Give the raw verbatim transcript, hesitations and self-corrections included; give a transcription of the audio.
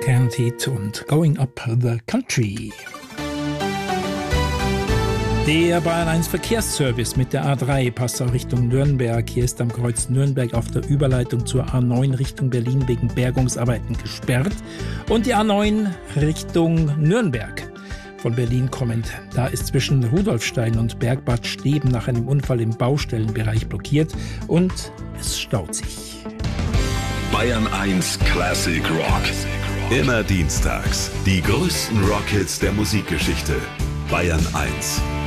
Candid und Going Up the Country. Der Bayern eins Verkehrsservice mit der A drei passt auch Richtung Nürnberg. Hier ist am Kreuz Nürnberg auf der Überleitung zur A neun Richtung Berlin wegen Bergungsarbeiten gesperrt. Und die A neun Richtung Nürnberg von Berlin kommend. Da ist zwischen Rudolfstein und Bergbad Steben nach einem Unfall im Baustellenbereich blockiert und es staut sich. Bayern eins Classic Rock. Immer dienstags. Die größten Rockhits der Musikgeschichte. Bayern eins.